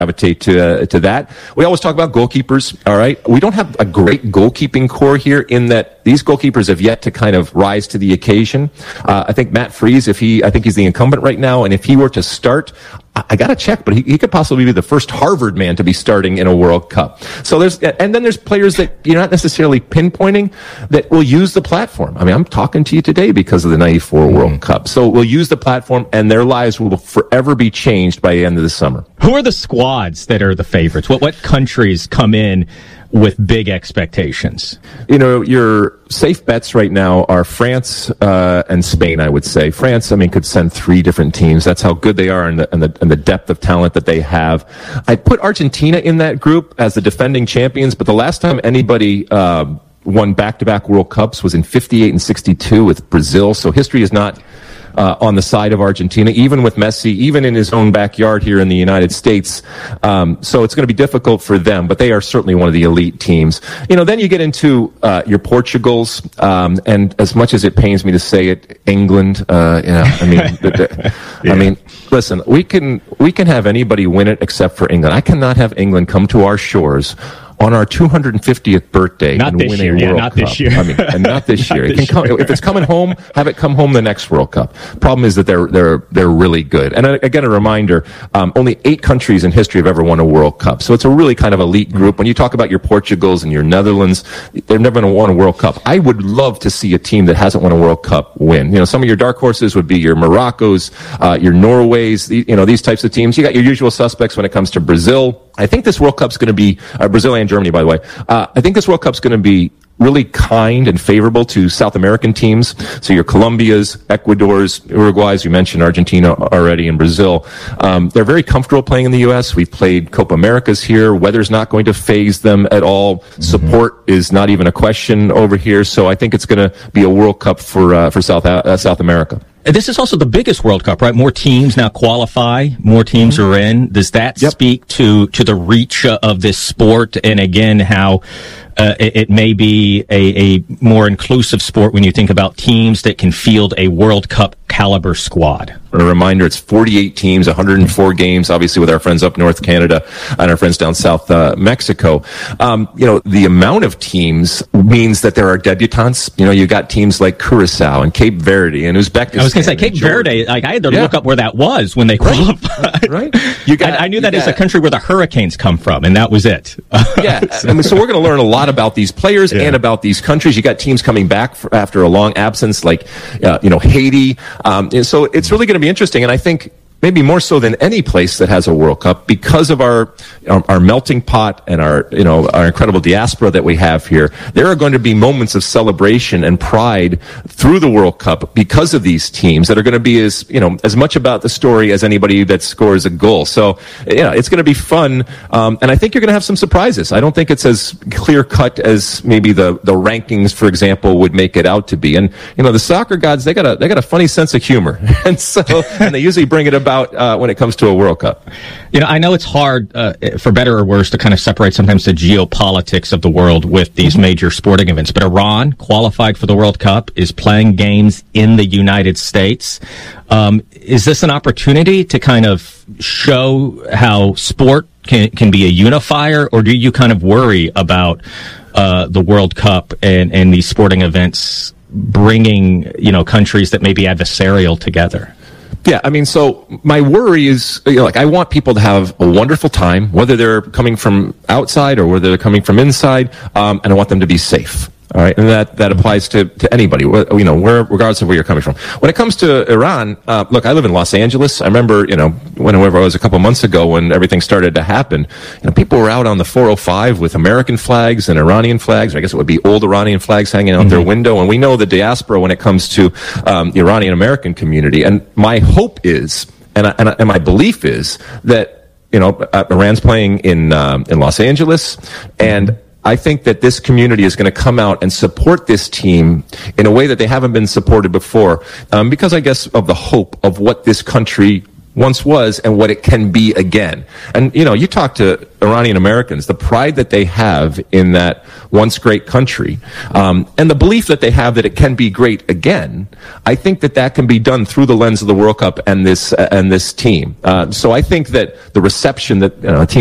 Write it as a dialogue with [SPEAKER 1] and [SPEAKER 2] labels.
[SPEAKER 1] gravitate to that. We always talk about goalkeepers. All right, we don't have a great goalkeeping core here in that these goalkeepers have yet to kind of rise to the occasion. I think Matt Freese, I think he's the incumbent right now, and if he were to start, I got to check, but he could possibly be the first Harvard man to be starting in a World Cup. So then there's players that you're not necessarily pinpointing that will use the platform. I mean, I'm talking to you today because of the 94 World Cup. So we'll use the platform and their lives will forever be changed by the end of the summer.
[SPEAKER 2] Who are the squads that are the favorites? What countries come in with big expectations?
[SPEAKER 1] You know, your safe bets right now are France and Spain, I would say. France, I mean, could send 3 different teams. That's how good they are and the depth of talent that they have. I'd put Argentina in that group as the defending champions, but the last time anybody won back-to-back World Cups was in 58 and 62 with Brazil, so history is not on the side of Argentina, even with Messi, even in his own backyard here in the United States. So it's going to be difficult for them, but they are certainly one of the elite teams. You know, then you get into your Portugals, and as much as it pains me to say it, England. I mean, listen, we can have anybody win it except for England. I cannot have England come to our shores on our 250th birthday and win a World Cup.
[SPEAKER 2] This year.
[SPEAKER 1] I mean, and not this year. If it's coming home, have it come home the next World Cup. Problem is that they're really good. And again, a reminder: only 8 countries in history have ever won a World Cup. So it's a really kind of elite group. When you talk about your Portugals and your Netherlands, they're never going to win a World Cup. I would love to see a team that hasn't won a World Cup win. You know, some of your dark horses would be your Moroccos, your Norways. These types of teams. You got your usual suspects when it comes to Brazil. I think this World Cup's going to be Brazil and Germany, by the way. I think this World Cup's going to be really kind and favorable to South American teams. So your Colombias, Ecuadors, Uruguays, you mentioned Argentina already, and Brazil. They're very comfortable playing in the U.S. We've played Copa Americas here. Weather's not going to faze them at all. Mm-hmm. Support is not even a question over here. So I think it's going to be a World Cup for South America.
[SPEAKER 2] This is also the biggest World Cup, right? More teams now qualify. More teams are in. Does that speak to the reach of this sport? And again, how it may be a more inclusive sport when you think about teams that can field a World Cup caliber squad.
[SPEAKER 1] A reminder, it's 48 teams, 104 games, obviously with our friends up North Canada and our friends down South Mexico. The amount of teams means that there are debutantes. You know, you got teams like Curacao and Cape Verde and Uzbekistan.
[SPEAKER 2] I was going to say Cape Verde, like I had to look up where that was when they qualified.
[SPEAKER 1] Right.
[SPEAKER 2] I knew that as a country where the Hurricanes come from, and that was it.
[SPEAKER 1] So we're going to learn a lot about these players and about these countries. You got teams coming back after a long absence, like Haiti. So it's really going to be interesting, and I think maybe more so than any place that has a World Cup, because of our melting pot and our incredible diaspora that we have here. There are going to be moments of celebration and pride through the World Cup because of these teams that are going to be as much about the story as anybody that scores a goal. So, it's going to be fun. And I think you're going to have some surprises. I don't think it's as clear cut as maybe the rankings, for example, would make it out to be. And, the soccer gods, they got a funny sense of humor. And they usually bring it about when it comes to a World Cup.
[SPEAKER 2] I know it's hard, for better or worse, to kind of separate sometimes the geopolitics of the world with these major sporting events. But Iran, qualified for the World Cup, is playing games in the United States. Is this an opportunity to kind of show how sport can be a unifier, or do you kind of worry about the World Cup and these sporting events bringing countries that may be adversarial together?
[SPEAKER 1] Yeah, I mean, so my worry is, I want people to have a wonderful time, whether they're coming from outside or whether they're coming from inside, and I want them to be safe. All right, and that applies to anybody, regardless of where you're coming from. When it comes to Iran, look, I live in Los Angeles. I remember, whenever I was a couple months ago when everything started to happen, people were out on the 405 with American flags and Iranian flags. Or I guess it would be old Iranian flags hanging out their window. And we know the diaspora when it comes to the Iranian American community. And my hope is, and my belief is that Iran's playing in Los Angeles, and I think that this community is going to come out and support this team in a way that they haven't been supported before, because I guess of the hope of what this country once was and what it can be again. And, you talk to Iranian Americans, the pride that they have in that once great country, and the belief that they have that it can be great again, I think that can be done through the lens of the World Cup and this team. So I think that the reception that a team